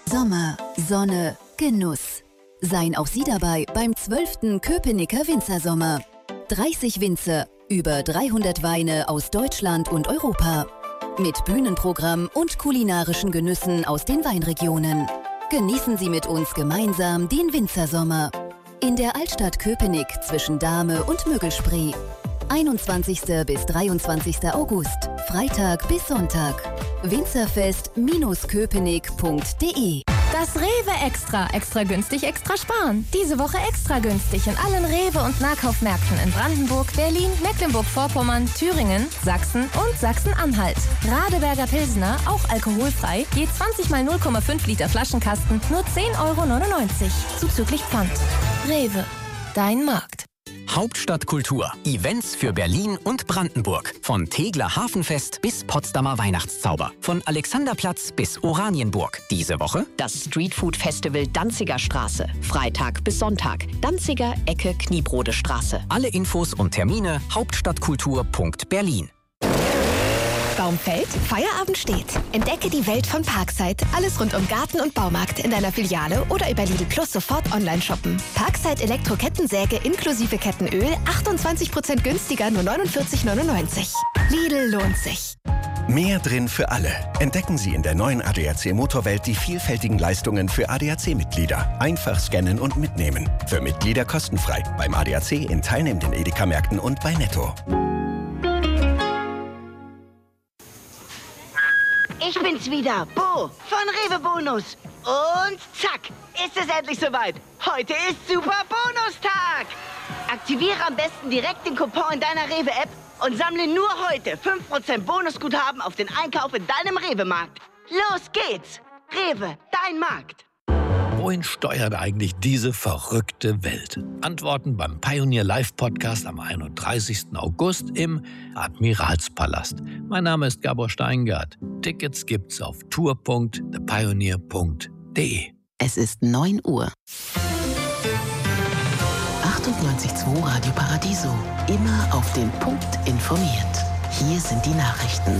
Sommer, Sonne, Genuss. Seien auch Sie dabei beim 12. Köpenicker Winzersommer. 30 Winzer, über 300 Weine aus Deutschland und Europa. Mit Bühnenprogramm und kulinarischen Genüssen aus den Weinregionen. Genießen Sie mit uns gemeinsam den Winzersommer. In der Altstadt Köpenick zwischen Dahme und Müggelspree. 21. bis 23. August, Freitag bis Sonntag. Winzerfest-köpenick.de. Das Rewe Extra. Extra günstig, extra sparen. Diese Woche extra günstig in allen Rewe- und Nahkaufmärkten in Brandenburg, Berlin, Mecklenburg-Vorpommern, Thüringen, Sachsen und Sachsen-Anhalt. Radeberger Pilsner, auch alkoholfrei, je 20 mal 0,5 Liter Flaschenkasten, nur 10,99 €. Zuzüglich Pfand. Rewe. Dein Markt. Hauptstadtkultur. Events für Berlin und Brandenburg. Von Tegeler Hafenfest bis Potsdamer Weihnachtszauber. Von Alexanderplatz bis Oranienburg. Diese Woche das Streetfood Festival Danziger Straße. Freitag bis Sonntag. Danziger Ecke Kniebrode Straße. Alle Infos und Termine hauptstadtkultur.berlin. Baum fällt, Feierabend steht. Entdecke die Welt von Parkside. Alles rund um Garten und Baumarkt in deiner Filiale oder über Lidl Plus sofort online shoppen. Parkside Elektro-Kettensäge inklusive Kettenöl 28% günstiger, nur 49,99 €. Lidl lohnt sich. Mehr drin für alle. Entdecken Sie in der neuen ADAC Motorwelt die vielfältigen Leistungen für ADAC-Mitglieder. Einfach scannen und mitnehmen. Für Mitglieder kostenfrei. Beim ADAC in teilnehmenden Edeka-Märkten und bei Netto. Ich bin's wieder, Bo von Rewe Bonus. Und zack, ist es endlich soweit. Heute ist Super Bonustag. Aktiviere am besten direkt den Coupon in deiner Rewe-App und sammle nur heute 5% Bonusguthaben auf den Einkauf in deinem Rewe-Markt. Los geht's. Rewe, dein Markt. Wohin steuert eigentlich diese verrückte Welt? Antworten beim Pioneer Live Podcast am 31. August im Admiralspalast. Mein Name ist Gabor Steingart. Tickets gibt's auf tour.thepioneer.de. Es ist 9 Uhr. 98.2 Radio Paradiso. Immer auf den Punkt informiert. Hier sind die Nachrichten.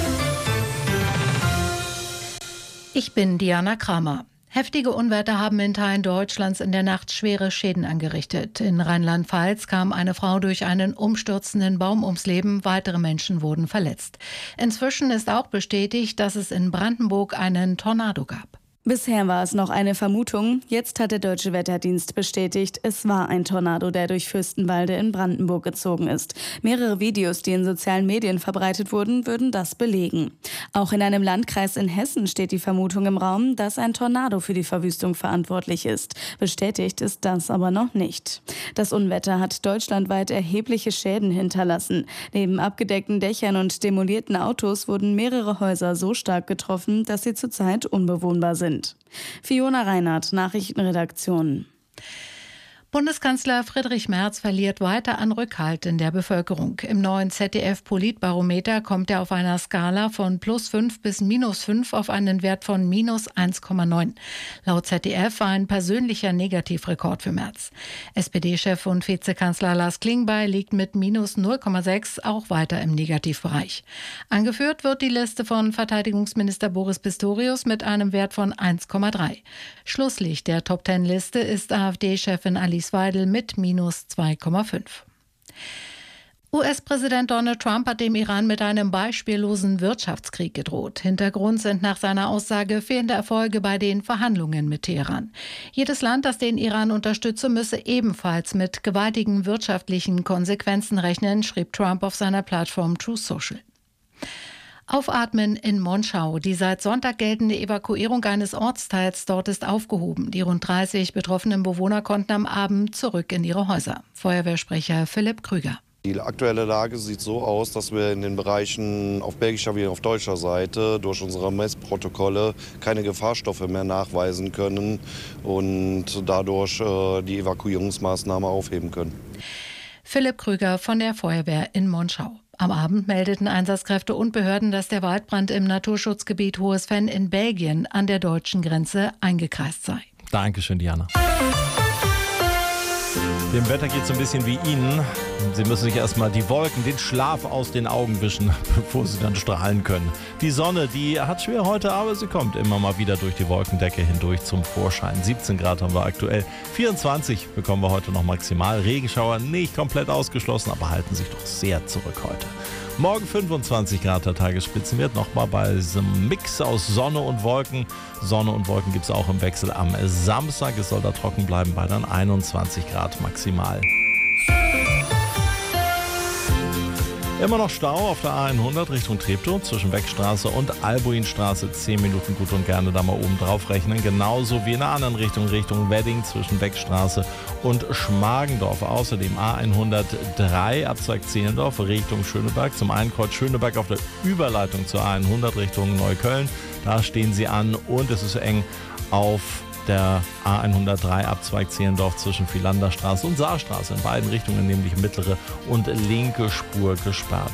Ich bin Diana Kramer. Heftige Unwetter haben in Teilen Deutschlands in der Nacht schwere Schäden angerichtet. In Rheinland-Pfalz kam eine Frau durch einen umstürzenden Baum ums Leben. Weitere Menschen wurden verletzt. Inzwischen ist auch bestätigt, dass es in Brandenburg einen Tornado gab. Bisher war es noch eine Vermutung. Jetzt hat der Deutsche Wetterdienst bestätigt, es war ein Tornado, der durch Fürstenwalde in Brandenburg gezogen ist. Mehrere Videos, die in sozialen Medien verbreitet wurden, würden das belegen. Auch in einem Landkreis in Hessen steht die Vermutung im Raum, dass ein Tornado für die Verwüstung verantwortlich ist. Bestätigt ist das aber noch nicht. Das Unwetter hat deutschlandweit erhebliche Schäden hinterlassen. Neben abgedeckten Dächern und demolierten Autos wurden mehrere Häuser so stark getroffen, dass sie zurzeit unbewohnbar sind. Fiona Reinhardt, Nachrichtenredaktion. Bundeskanzler Friedrich Merz verliert weiter an Rückhalt in der Bevölkerung. Im neuen ZDF-Politbarometer kommt er auf einer Skala von +5 bis -5 auf einen Wert von -1,9. Laut ZDF war ein persönlicher Negativrekord für Merz. SPD-Chef und Vizekanzler Lars Klingbeil liegt mit -0,6 auch weiter im Negativbereich. Angeführt wird die Liste von Verteidigungsminister Boris Pistorius mit einem Wert von 1,3. Schlusslicht der Top-10-Liste ist AfD-Chefin Alice Weidel mit -2,5. US-Präsident Donald Trump hat dem Iran mit einem beispiellosen Wirtschaftskrieg gedroht. Hintergrund sind nach seiner Aussage fehlende Erfolge bei den Verhandlungen mit Teheran. Jedes Land, das den Iran unterstütze, müsse ebenfalls mit gewaltigen wirtschaftlichen Konsequenzen rechnen, schrieb Trump auf seiner Plattform Truth Social. Aufatmen in Monschau. Die seit Sonntag geltende Evakuierung eines Ortsteils dort ist aufgehoben. Die rund 30 betroffenen Bewohner konnten am Abend zurück in ihre Häuser. Feuerwehrsprecher Philipp Krüger. Die aktuelle Lage sieht so aus, dass wir in den Bereichen auf belgischer wie auf deutscher Seite durch unsere Messprotokolle keine Gefahrstoffe mehr nachweisen können und dadurch die Evakuierungsmaßnahme aufheben können. Philipp Krüger von der Feuerwehr in Monschau. Am Abend meldeten Einsatzkräfte und Behörden, dass der Waldbrand im Naturschutzgebiet Hohes Venn in Belgien an der deutschen Grenze eingekreist sei. Dankeschön, Diana. Dem Wetter geht es so ein bisschen wie Ihnen. Sie müssen sich erstmal die Wolken, den Schlaf aus den Augen wischen, bevor Sie dann strahlen können. Die Sonne, die hat schwer heute, aber sie kommt immer mal wieder durch die Wolkendecke hindurch zum Vorschein. 17 Grad haben wir aktuell. 24 bekommen wir heute noch maximal. Regenschauer nicht komplett ausgeschlossen, aber halten sich doch sehr zurück heute. Morgen 25 Grad der Tagesspitzenwert, nochmal bei diesem Mix aus Sonne und Wolken. Sonne und Wolken gibt es auch im Wechsel am Samstag. Es soll da trocken bleiben bei dann 21 Grad maximal. Immer noch Stau auf der A100 Richtung Treptow zwischen Beckstraße und Albuinstraße. 10 Minuten gut und gerne da mal oben drauf rechnen. Genauso wie in der anderen Richtung Wedding zwischen Beckstraße und Schmargendorf. Außerdem A103 Abzweig Zehlendorf Richtung Schöneberg. Zum Einkreuz Schöneberg auf der Überleitung zur A100 Richtung Neukölln. Da stehen sie an und es ist eng auf der A103 Abzweig Zehlendorf zwischen Philanderstraße und Saarstraße. In beiden Richtungen nämlich mittlere und linke Spur gesperrt.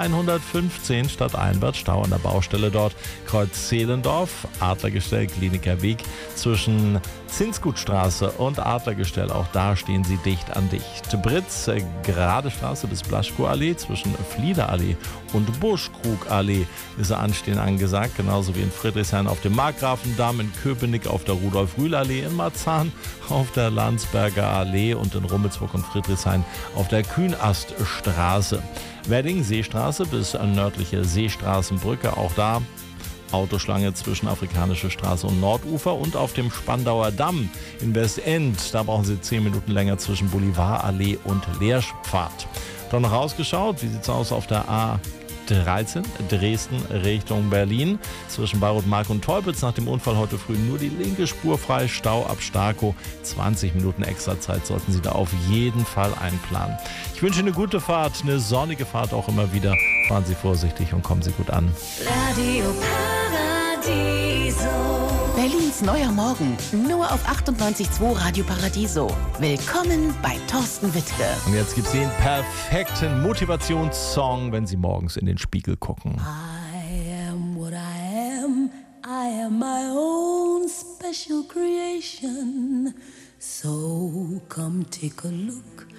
A115 stadteinwärts, Stau an der Baustelle dort. Kreuz Zehlendorf, Adlergestell, Kliniker Weg zwischen Zinsgutstraße und Adlergestell. Auch da stehen sie dicht an dicht. Britz, Gerade Straße bis Blaschko-Allee zwischen Fliederallee und Buschkrugallee ist Anstehen angesagt. Genauso wie in Friedrichshain auf dem Markgrafendamm, in Köpenick auf der Rudolf-Rühl-Allee, in Marzahn auf der Landsberger Allee und in Rummelsburg und Friedrichshain auf der Kühnaststraße. Wedding, Seestraße bis nördliche Seestraßenbrücke. Auch da Autoschlange zwischen Afrikanische Straße und Nordufer und auf dem Spandauer Damm in Westend. Da brauchen Sie 10 Minuten länger zwischen Bolivarallee und Leerspfad. Doch noch rausgeschaut, wie sieht es aus auf der A13 Dresden Richtung Berlin. Zwischen Bayreuth-Mark und Teupitz nach dem Unfall heute früh nur die linke Spur frei. Stau ab Starkow. 20 Minuten extra Zeit sollten Sie da auf jeden Fall einplanen. Ich wünsche Ihnen eine gute Fahrt, eine sonnige Fahrt auch immer wieder. Fahren Sie vorsichtig und kommen Sie gut an. Radio Paradiso. Berlins neuer Morgen. Nur auf 98.2 Radio Paradiso. Willkommen bei Thorsten Wittke. Und jetzt gibt es den perfekten Motivationssong, wenn Sie morgens in den Spiegel gucken. I am what I am. I am my own special creation. So come take a look.